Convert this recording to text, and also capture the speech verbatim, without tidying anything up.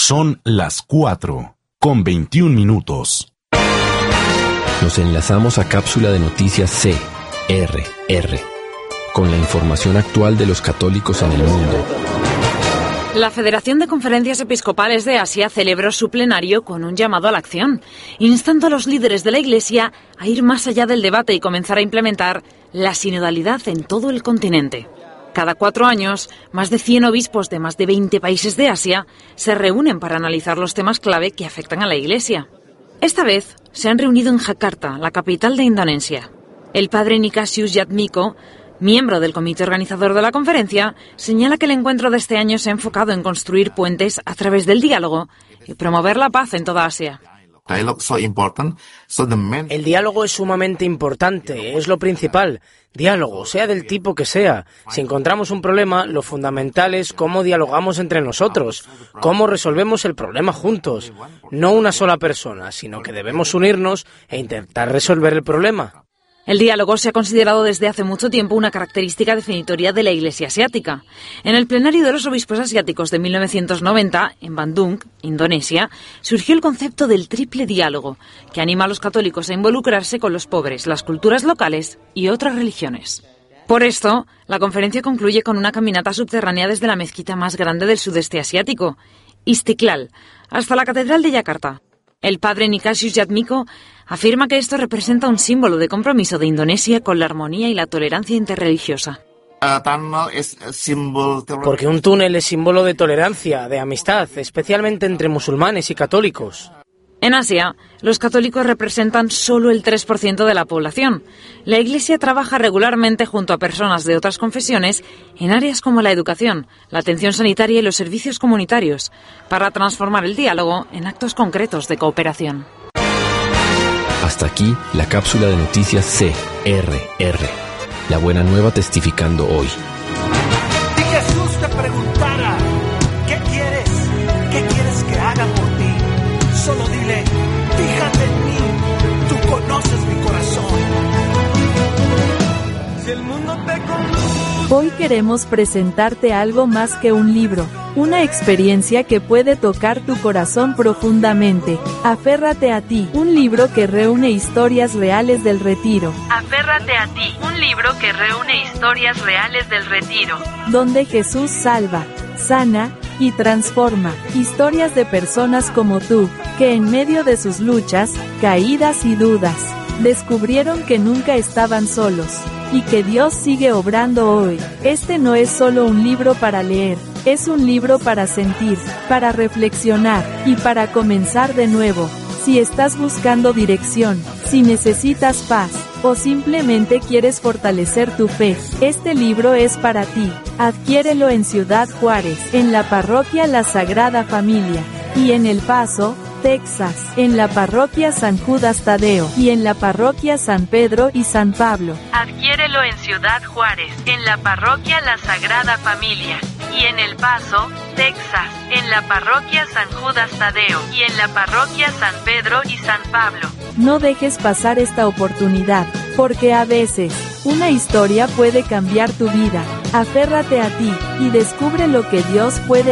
Son las cuatro con veintiún minutos. Nos enlazamos a cápsula de noticias C R R con la información actual de los católicos en el mundo. La Federación de Conferencias Episcopales de Asia celebró su plenario con un llamado a la acción, instando a los líderes de la Iglesia a ir más allá del debate y comenzar a implementar la sinodalidad en todo el continente. Cada cuatro años, más de cien obispos de más de veinte países de Asia se reúnen para analizar los temas clave que afectan a la Iglesia. Esta vez se han reunido en Jakarta, la capital de Indonesia. El padre Nicasius Yatmiko, miembro del comité organizador de la conferencia, señala que el encuentro de este año se ha enfocado en construir puentes a través del diálogo y promover la paz en toda Asia. El diálogo es sumamente importante, es lo principal. Diálogo, sea del tipo que sea. Si encontramos un problema, lo fundamental es cómo dialogamos entre nosotros, cómo resolvemos el problema juntos. No una sola persona, sino que debemos unirnos e intentar resolver el problema. El diálogo se ha considerado desde hace mucho tiempo una característica definitoria de la Iglesia asiática. En el plenario de los obispos asiáticos de mil novecientos noventa, en Bandung, Indonesia, surgió el concepto del triple diálogo, que anima a los católicos a involucrarse con los pobres, las culturas locales y otras religiones. Por esto, la conferencia concluye con una caminata subterránea desde la mezquita más grande del sudeste asiático, Istiklal, hasta la Catedral de Yakarta. El padre Nicasius Yatmiko afirma que esto representa un símbolo de compromiso de Indonesia con la armonía y la tolerancia interreligiosa. Porque un túnel es símbolo de tolerancia, de amistad, especialmente entre musulmanes y católicos. En Asia, los católicos representan solo el tres por ciento de la población. La Iglesia trabaja regularmente junto a personas de otras confesiones en áreas como la educación, la atención sanitaria y los servicios comunitarios, para transformar el diálogo en actos concretos de cooperación. Hasta aquí la cápsula de noticias C R R. La buena nueva testificando hoy. Si Jesús te preguntara, ¿qué quieres? ¿Qué quieres que haga por ti? Solo dile, fíjate en mí, tú conoces mi corazón. Si el mundo te conoce. Hoy queremos presentarte algo más que un libro, una experiencia que puede tocar tu corazón profundamente. Aférrate a ti, un libro que reúne historias reales del retiro. Aférrate a ti, un libro que reúne historias reales del retiro. Donde Jesús salva, sana y transforma. Historias de personas como tú, que en medio de sus luchas, caídas y dudas, descubrieron que nunca estaban solos, y que Dios sigue obrando hoy. Este no es solo un libro para leer, es un libro para sentir, para reflexionar, y para comenzar de nuevo. Si estás buscando dirección, si necesitas paz, o simplemente quieres fortalecer tu fe, este libro es para ti. Adquiérelo en Ciudad Juárez, en la parroquia La Sagrada Familia, y en El Paso, Texas, en la parroquia San Judas Tadeo, y en la parroquia San Pedro y San Pablo. Adquiérelo en Ciudad Juárez, en la parroquia La Sagrada Familia, y en El Paso, Texas, en la parroquia San Judas Tadeo, y en la parroquia San Pedro y San Pablo. No dejes pasar esta oportunidad, porque a veces, una historia puede cambiar tu vida. Aférrate a ti, y descubre lo que Dios puede